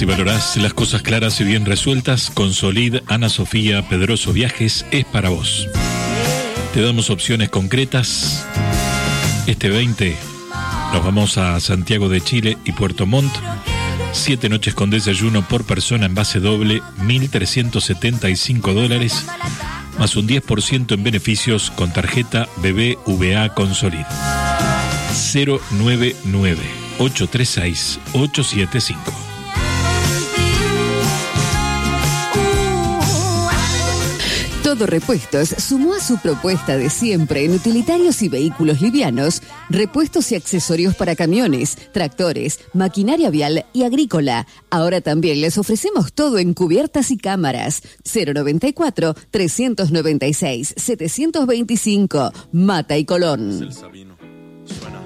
Si valorás las cosas claras y bien resueltas, con Solid Ana Sofía Pedroso Viajes es para vos. Te damos opciones concretas. Este 20 nos vamos a Santiago de Chile y Puerto Montt. 7 noches con desayuno por persona en base doble, $1.375, más un 10% en beneficios con tarjeta BBVA con Solid. 099-836-875. Todo Repuestos sumó a su propuesta de siempre en utilitarios y vehículos livianos, repuestos y accesorios para camiones, tractores, maquinaria vial y agrícola. Ahora también les ofrecemos todo en cubiertas y cámaras. 094-396-725, Mata y Colón.